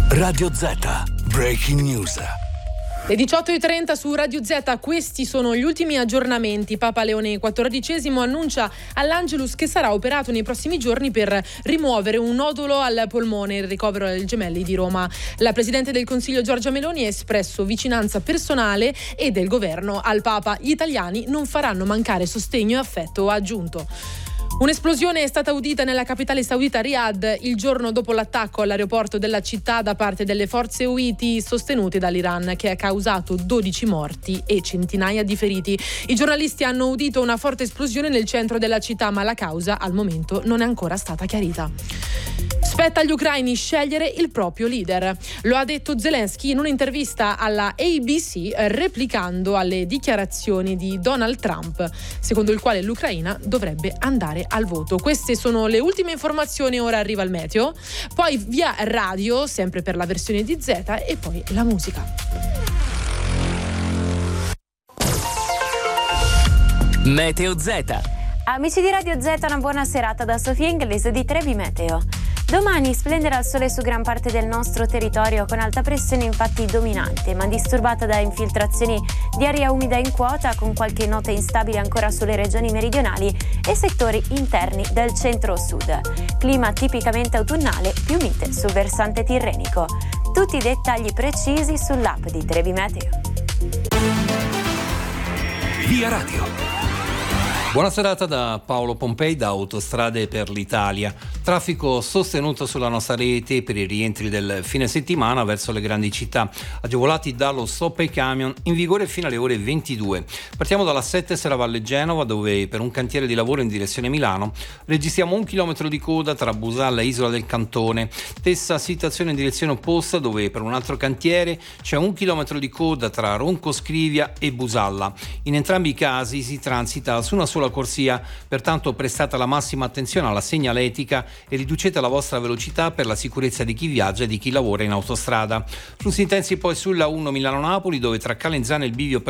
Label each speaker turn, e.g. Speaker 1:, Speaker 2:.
Speaker 1: Radio Z, Breaking News.
Speaker 2: Le 18:30 su Radio Z, questi sono gli ultimi aggiornamenti. Papa Leone XIV annuncia all'Angelus che sarà operato nei prossimi giorni per rimuovere un nodulo al polmone, il ricovero ai Gemelli di Roma. La Presidente del Consiglio Giorgia Meloni ha espresso vicinanza personale e del governo al Papa. Gli italiani non faranno mancare sostegno e affetto, ha aggiunto. Un'esplosione è stata udita nella capitale saudita Riyadh il giorno dopo l'attacco all'aeroporto della città da parte delle forze Houthi sostenute dall'Iran, che ha causato 12 morti e centinaia di feriti. I giornalisti hanno udito una forte esplosione nel centro della città, ma la causa al momento non è ancora stata chiarita. Spetta agli ucraini scegliere il proprio leader. Lo ha detto Zelensky in un'intervista alla ABC, replicando alle dichiarazioni di Donald Trump, secondo il quale l'Ucraina dovrebbe andare al voto. Queste sono le ultime informazioni, ora arriva il meteo, poi via radio, sempre per la versione di Z, e poi la musica.
Speaker 3: Meteo Z.
Speaker 4: Amici di Radio Z, una buona serata da Sofia Inglese di Trebi Meteo. Domani splenderà il sole su gran parte del nostro territorio, con alta pressione infatti dominante, ma disturbata da infiltrazioni di aria umida in quota, con qualche nota instabile ancora sulle regioni meridionali e settori interni del centro-sud. Clima tipicamente autunnale, più mite sul versante tirrenico. Tutti i dettagli precisi sull'app di Trebi Meteo.
Speaker 1: Via Radio.
Speaker 5: Buona serata da Paolo Pompei da Autostrade per l'Italia. Traffico sostenuto sulla nostra rete per i rientri del fine settimana verso le grandi città, agevolati dallo stop ai camion in vigore fino alle ore 22. Partiamo dalla 7 Serravalle Genova, dove per un cantiere di lavoro in direzione Milano registriamo 1 chilometro di coda tra Busalla e Isola del Cantone. Stessa situazione in direzione opposta, dove per un altro cantiere c'è 1 chilometro di coda tra Ronco Scrivia e Busalla. In entrambi i casi si transita su una sola corsia, pertanto prestate la massima attenzione alla segnaletica e riducete la vostra velocità per la sicurezza di chi viaggia e di chi lavora in autostrada. Flussi intensi poi sulla 1 Milano-Napoli, dove tra Calenzano e il bivio